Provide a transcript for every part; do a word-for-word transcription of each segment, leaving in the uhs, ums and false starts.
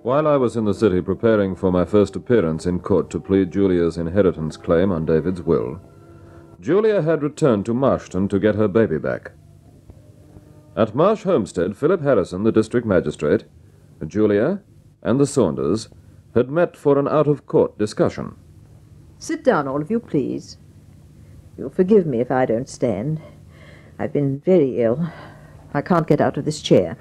While I was in the city preparing for my first appearance in court to plead Julia's inheritance claim on David's will, Julia had returned to Marshton to get her baby back. At Marsh Homestead, Philip Harrison, the district magistrate, Julia, and the Saunders had met for an out-of-court discussion. Sit down, all of you, please. You'll forgive me if I don't stand. I've been very ill. I can't get out of this chair.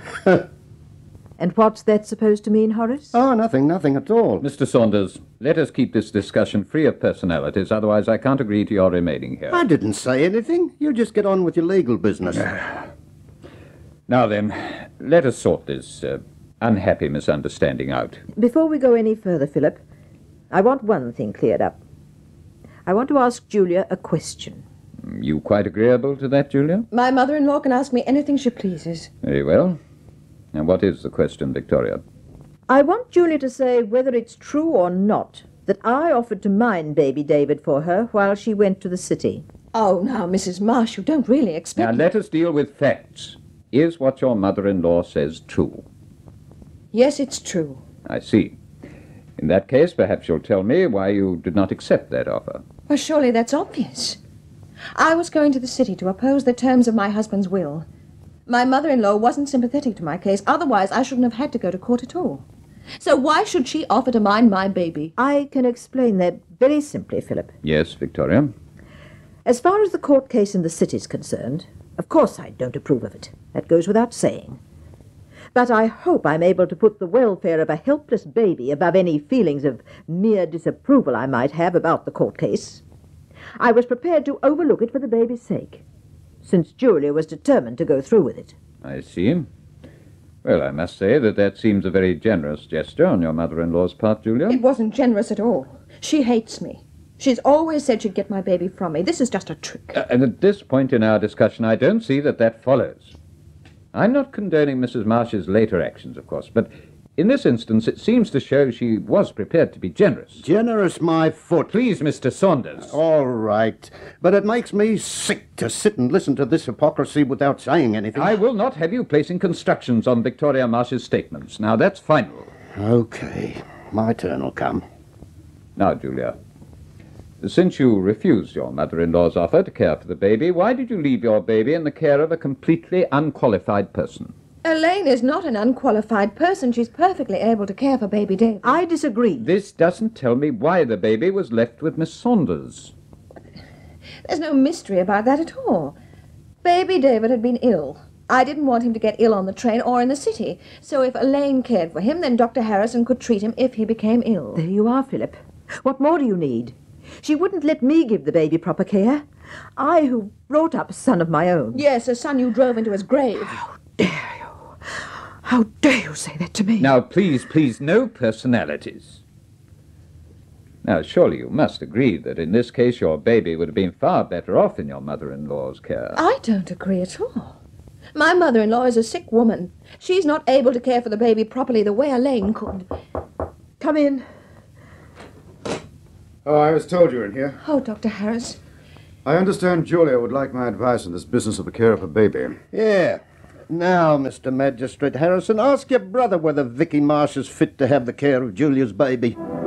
And what's that supposed to mean, Horace? Oh, nothing, nothing at all. Mister Saunders, let us keep this discussion free of personalities, otherwise I can't agree to your remaining here. I didn't say anything. You just get on with your legal business. Now then, let us sort this uh, unhappy misunderstanding out. Before we go any further, Philip, I want one thing cleared up. I want to ask Julia a question. You quite agreeable to that, Julia? My mother-in-law can ask me anything she pleases. Very well. And what is the question, Victoria? I want Julia to say whether it's true or not that I offered to mind baby David for her while she went to the city. Oh, now, Missus Marsh, you don't really expect... Now, let us deal with facts. Is what your mother-in-law says true? Yes, it's true. I see. In that case, perhaps you'll tell me why you did not accept that offer. Well, surely that's obvious. I was going to the city to oppose the terms of my husband's will. My mother-in-law wasn't sympathetic to my case. Otherwise, I shouldn't have had to go to court at all. So why should she offer to mind my baby? I can explain that very simply, Philip. Yes, Victoria? As far as the court case in the city's concerned, of course I don't approve of it. That goes without saying. But I hope I'm able to put the welfare of a helpless baby above any feelings of mere disapproval I might have about the court case. I was prepared to overlook it for the baby's sake, since Julia was determined to go through with it. I see. Well, I must say that that seems a very generous gesture on your mother-in-law's part, Julia. It wasn't generous at all. She hates me. She's always said she'd get my baby from me. This is just a trick. Uh, and at this point in our discussion, I don't see that that follows. I'm not condoning Missus Marsh's later actions, of course, but in this instance, it seems to show she was prepared to be generous. Generous, my foot. Please, Mister Saunders. All right. But it makes me sick to sit and listen to this hypocrisy without saying anything. I will not have you placing constructions on Victoria Marsh's statements. Now, that's final. Okay. My turn will come. Now, Julia, since you refused your mother-in-law's offer to care for the baby, why did you leave your baby in the care of a completely unqualified person? Elaine is not an unqualified person. She's perfectly able to care for baby David. I disagree. This doesn't tell me why the baby was left with Miss Saunders. There's no mystery about that at all. Baby David had been ill. I didn't want him to get ill on the train or in the city. So if Elaine cared for him, then Doctor Harrison could treat him if he became ill. There you are, Philip. What more do you need? She wouldn't let me give the baby proper care. I, who brought up a son of my own. Yes, a son you drove into his grave. How dare you? How dare you say that to me? Now, please, please, no personalities. Now, surely you must agree that in this case your baby would have been far better off in your mother-in-law's care. I don't agree at all. My mother-in-law is a sick woman. She's not able to care for the baby properly the way Elaine could. Come in. Oh, I was told you were in here. Oh, Doctor Harris. I understand Julia would like my advice on this business of the care of her baby. Yeah. Now, Mister Magistrate Harrison, ask your brother whether Vicky Marsh is fit to have the care of Julia's baby.